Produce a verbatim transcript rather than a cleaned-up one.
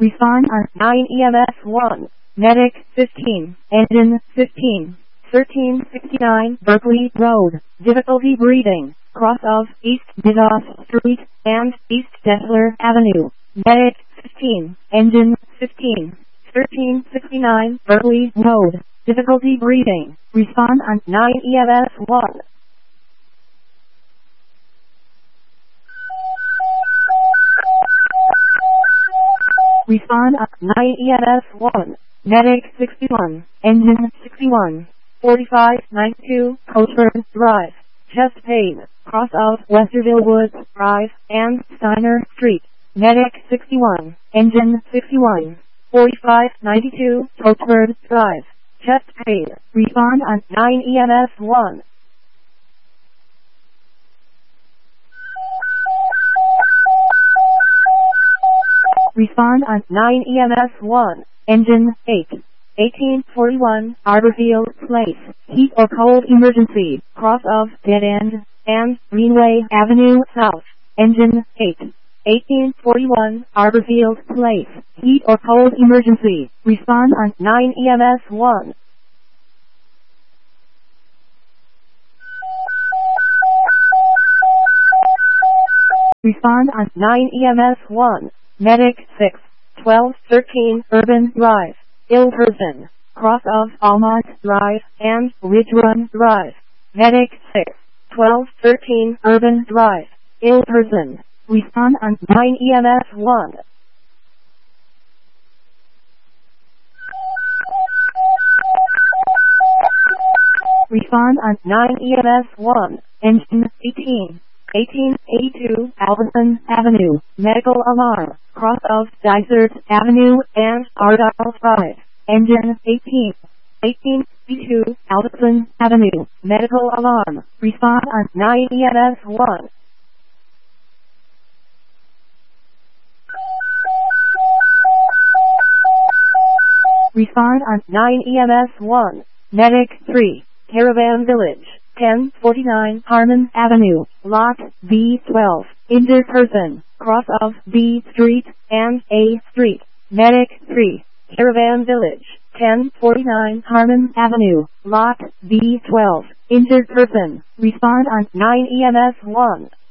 Respond on nine E M S one. Medic fifteen. Engine fifteen. thirteen sixty-nine Berkeley Road. Difficulty breathing. Cross of East Didos Street and East Dessler Avenue. Medic fifteen. Engine fifteen. thirteen sixty-nine Berkeley Road. Difficulty breathing. Respond on nine E M S one. Respond on nine E M S one. Medic sixty-one. Engine sixty-one. forty-five ninety-two Coachburn Drive. Chest pain. Cross of Westerville Woods Drive and Steiner Street. Medic sixty-one. Engine sixty-one. forty-five ninety-two Coachburn Drive. Chest pain. Respond on nine E M S one. Respond on nine E M S one. Engine eight. eighteen forty-one Arborfield Place. Heat or cold emergency. Cross of Dead End and Greenway Avenue South. Engine eight. eighteen forty-one Arborfield Place. Heat or cold emergency. Respond on nine E M S one. Respond on nine E M S one. Medic six. twelve thirteen Urban Drive. Ilverson. Cross of Almont Drive and Ridge Run Drive. Medic six. twelve thirteen Urban Drive. Ilverson. Respond on nine E M S one. Respond on nine E M S one. Engine eighteen. eighteen eighty-two Alvinson Avenue. Medical alarm. Cross of Dysart Avenue and Argyle Drive. Engine eighteen. eighteen eighty-two Alvinson Avenue. Medical alarm. Respond on nine E M S one. Respond on nine E M S one. Medic three. Caravan Village. ten forty-nine Harmon Avenue, Lot B twelve. Injured person. Cross of B Street and A Street. Medic three. Caravan Village. ten forty-nine Harmon Avenue, Lot B twelve. Injured person. Respond on nine E M S one.